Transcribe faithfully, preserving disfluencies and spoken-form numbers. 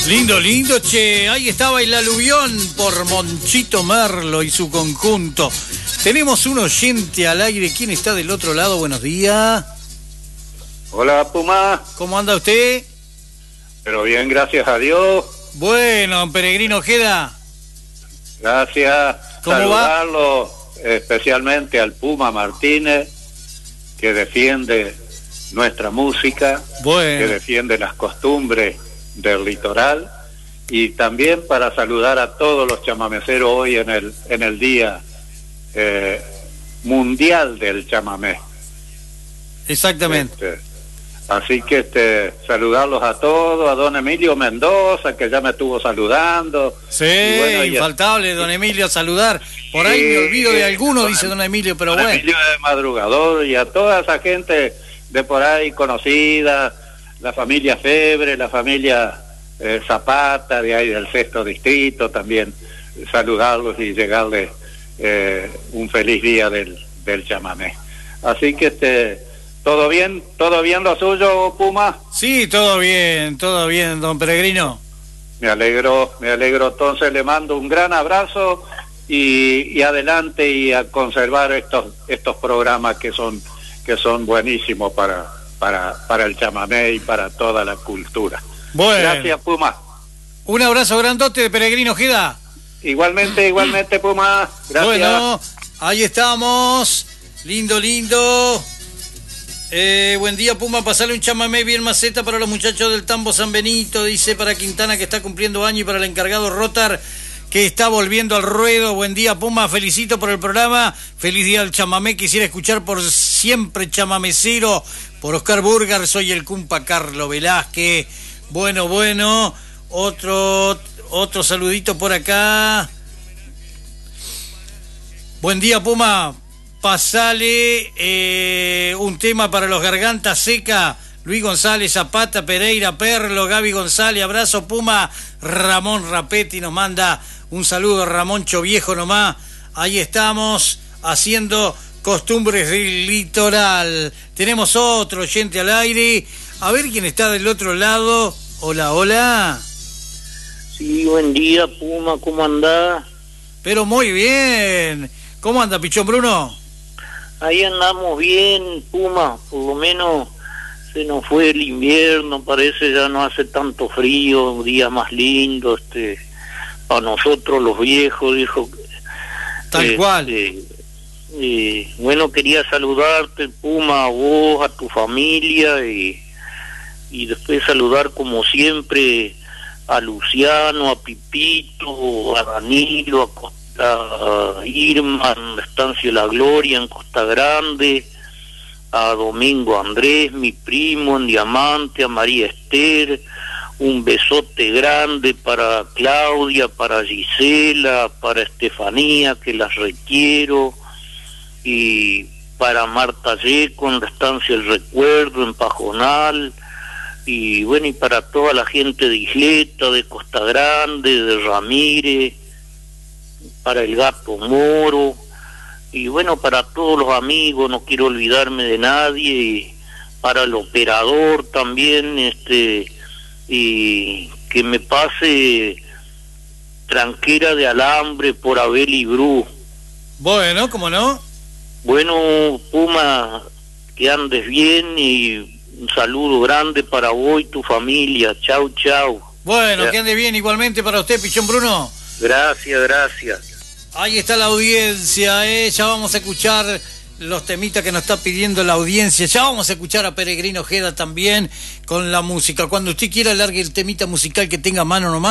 Lindo, lindo, che. Ahí estaba el aluvión por Monchito Merlo y su conjunto. Tenemos un oyente al aire. ¿Quién está del otro lado? Buenos días. Hola, Puma. ¿Cómo anda usted? Pero bien, gracias a Dios. Bueno, Peregrino Ojeda. Gracias. ¿Cómo Saludarlo va? Especialmente al Puma Martínez, que defiende nuestra música, bueno. que defiende las costumbres del litoral, y también para saludar a todos los chamameceros hoy en el en el día eh, mundial del chamamé. Exactamente. Este, así que este saludarlos a todos, a don Emilio Mendoza, que ya me estuvo saludando. Sí, y bueno, infaltable, don Emilio, a saludar. Por ahí sí, me olvido de alguno, don, dice don Emilio, pero don bueno. Emilio de Madrugador, y a toda esa gente de por ahí conocida, la familia Febre, la familia eh, Zapata, de ahí del sexto distrito, también saludarlos y llegarles eh, un feliz día del, del chamamé. Así que este, ¿todo bien? ¿Todo bien lo suyo, Puma? Sí, todo bien, todo bien, don Peregrino. Me alegro, me alegro. Entonces le mando un gran abrazo y, y adelante, y a conservar estos estos programas que son que son buenísimos para para para el chamamé y para toda la cultura. Bueno. Gracias, Puma. Un abrazo grandote de Peregrino Ojeda. Igualmente, igualmente, Puma. Gracias. Bueno, ahí estamos. Lindo, lindo. Eh, buen día, Puma. Pasale un chamamé bien maceta para los muchachos del Tambo San Benito. Dice para Quintana, que está cumpliendo año, y para el encargado Rotar, que está volviendo al ruedo. Buen día, Puma. Felicito por el programa. Feliz día del chamamé. Quisiera escuchar por siempre chamamecero por Oscar Burgar. Soy el cumpa Carlos Velázquez. Bueno, bueno. Otro, otro saludito por acá. Buen día, Puma. Pasale eh, un tema para los Garganta Seca. Luis González, Zapata, Pereira, Perlo, Gaby González. Abrazo, Puma. Ramón Rapetti nos manda un saludo. Ramón Choviejo nomás. Ahí estamos haciendo costumbres del litoral. Tenemos otro oyente al aire. A ver quién está del otro lado. Hola, hola. Sí, buen día, Puma, ¿cómo andás? Pero muy bien. ¿Cómo anda, Pichón Bruno? Ahí andamos bien, Puma, por lo menos se nos fue el invierno, parece ya no hace tanto frío, un día más lindo, este, para nosotros los viejos, dijo. Tal eh, cual. Eh, eh, bueno, quería saludarte, Puma, a vos, a tu familia, y, y después saludar como siempre a Luciano, a Pipito, a Danilo, a Costa, a Irma en la Estancia La Gloria en Costa Grande, a Domingo Andrés, mi primo en Diamante, a María Esther, un besote grande para Claudia, para Gisela, para Estefanía, que las requiero, y para Marta Yeco en la Estancia El Recuerdo en Pajonal, y bueno, y para toda la gente de Isleta, de Costa Grande, de Ramírez, para el Gato Moro, y bueno, para todos los amigos, no quiero olvidarme de nadie, y para el operador también, este, y que me pase tranquera de alambre por Abel y Bru. Bueno, ¿cómo no? Bueno, Puma, que andes bien, y un saludo grande para vos y tu familia. Chau, chau. Bueno, Ya. que ande bien igualmente para usted, Pichón Bruno. Gracias, gracias. Ahí está la audiencia, ¿eh? Ya vamos a escuchar los temitas que nos está pidiendo la audiencia. Ya vamos a escuchar a Peregrino Ojeda también con la música. Cuando usted quiera, largue el temita musical que tenga a mano nomás.